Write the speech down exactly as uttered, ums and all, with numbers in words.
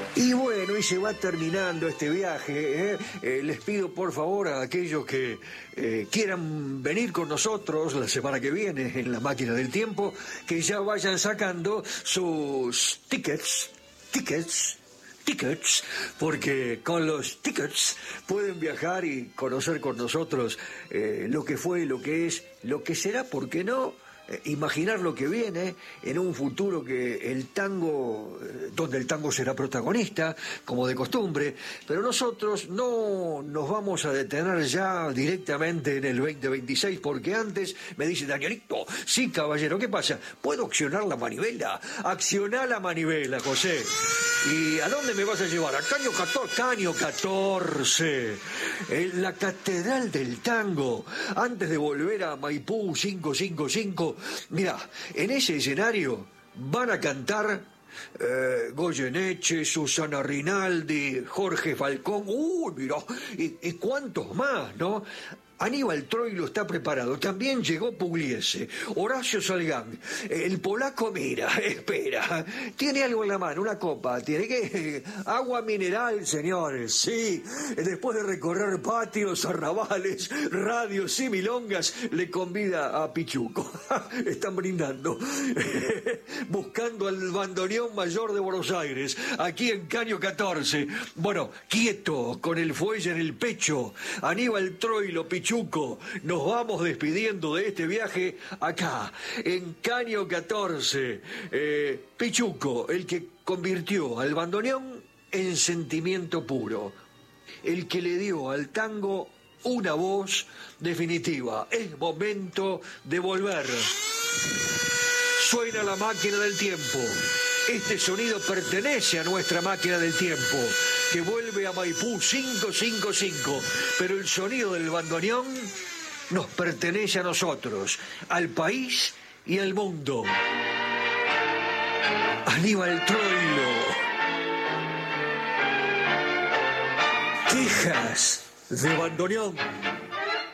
Y bueno, y se va terminando este viaje. ¿eh? Eh, les pido por favor a aquellos que eh, quieran venir con nosotros la semana que viene en la máquina del tiempo, que ya vayan sacando sus tickets, tickets, tickets, porque con los tickets pueden viajar y conocer con nosotros eh, lo que fue, lo que es, lo que será, ¿por qué no? Imaginar lo que viene en un futuro que el tango, donde el tango será protagonista, como de costumbre, pero nosotros no nos vamos a detener ya directamente en el veinte veintiséis, porque antes me dice Danielito, sí caballero, ¿qué pasa? ¿Puedo accionar la manivela? Accioná la manivela, José. ¿Y a dónde me vas a llevar? A Caño catorce, Caño catorce, en la Catedral del Tango, antes de volver a Maipú quinientos cincuenta y cinco. Mirá, en ese escenario van a cantar eh, Goyeneche, Susana Rinaldi, Jorge Falcón, uy, mirá, y, y cuántos más, ¿no? Aníbal Troilo está preparado, también llegó Pugliese, Horacio Salgán, el polaco mira, espera, tiene algo en la mano, una copa, tiene que, agua mineral, señores, sí, después de recorrer patios, arrabales, radios y milongas, le convida a Pichuco, están brindando, buscando al bandoneón mayor de Buenos Aires, aquí en Caño catorce, bueno, quieto, con el fuelle en el pecho, Aníbal Troilo, Pichuco, nos vamos despidiendo de este viaje acá, en Caño catorce. Eh, Pichuco, el que convirtió al bandoneón en sentimiento puro, el que le dio al tango una voz definitiva. Es momento de volver. Suena la máquina del tiempo. Este sonido pertenece a nuestra máquina del tiempo, que vuelve a Maipú quinientos cincuenta y cinco, pero el sonido del bandoneón nos pertenece a nosotros, al país y al mundo. Aníbal Troilo. Quejas de bandoneón.